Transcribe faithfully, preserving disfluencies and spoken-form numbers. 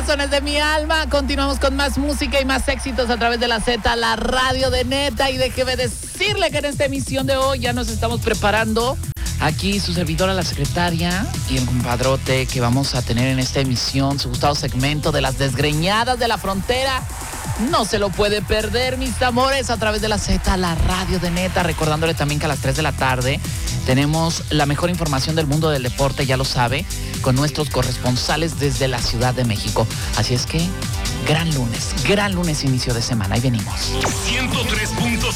corazones de mi alma. Continuamos con más música y más éxitos a través de la Z, la radio de Neta. Y déjeme decirle que en esta emisión de hoy ya nos estamos preparando. Aquí su servidora, la secretaria, y el compadrote que vamos a tener en esta emisión, su gustado segmento de las desgreñadas de la frontera. No se lo puede perder, mis amores, a través de la Z, la radio de Neta. Recordándole también que a las tres de la tarde tenemos la mejor información del mundo del deporte, ya lo sabe, con nuestros corresponsales desde la Ciudad de México. Así es que, gran lunes, gran lunes inicio de semana. Ahí venimos. ciento tres punto